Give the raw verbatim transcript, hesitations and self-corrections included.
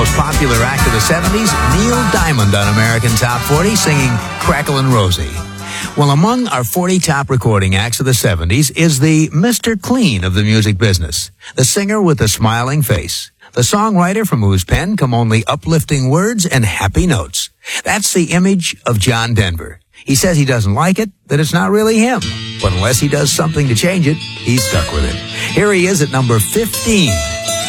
most popular act of the seventies, Neil Diamond on American Top forty, singing Cracklin' Rosie. Well, among our forty top recording acts of the seventies is the Mister Clean of the music business, the singer with a smiling face, the songwriter from whose pen come only uplifting words and happy notes. That's the image of John Denver. He says he doesn't like it, that it's not really him. But unless he does something to change it, he's stuck with it. Here he is at number fifteen.